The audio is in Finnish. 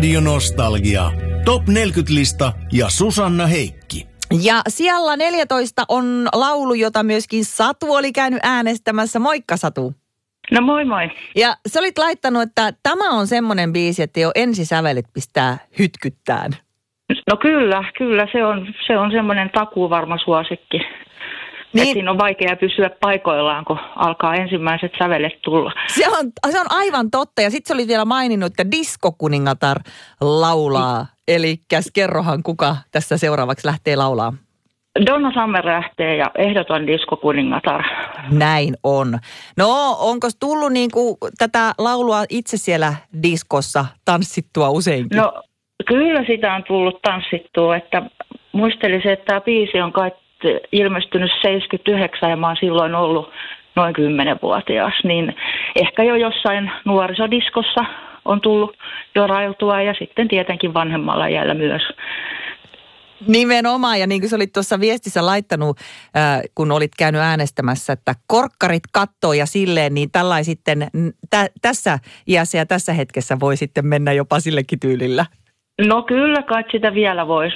Radio Nostalgia. Top 40-lista ja Susanna Heikki. Ja siellä 14 on laulu, jota myöskin Satu oli käynyt äänestämässä. Moikka Satu. No moi moi. Ja sä olit laittanut, että tämä on semmoinen biisi, että jo ensisävelet pistää hytkyttään. No kyllä se on semmoinen takuuvarma suosikki. Niin. Siinä on vaikea pysyä paikoillaan, kun alkaa ensimmäiset sävelet tulla. Se on aivan totta. Ja sitten sä olit vielä maininnut, että Diskokuningatar laulaa. Elikkäs kerrohan, kuka tässä seuraavaksi lähtee laulaa. Donna Summer lähtee ja ehdoton Diskokuningatar. Näin on. No, onko tullut niinku tätä laulua itse siellä diskossa tanssittua useinkin? No, kyllä sitä on tullut tanssittua. Että muistelisin, että tämä biisi on kai ilmestynyt 79 ja mä oon silloin ollut noin 10-vuotias. Niin ehkä jo jossain nuorisodiskossa on tullut jo railtua ja sitten tietenkin vanhemmalla iällä myös. Nimenomaan, ja niin kuin sä olit tuossa viestissä laittanut, kun olit käynyt äänestämässä, että korkkarit kattoo ja silleen, niin tällainen sitten tässä iässä ja tässä hetkessä voi sitten mennä jopa sillekin tyylillä. No kyllä, kai sitä vielä voisi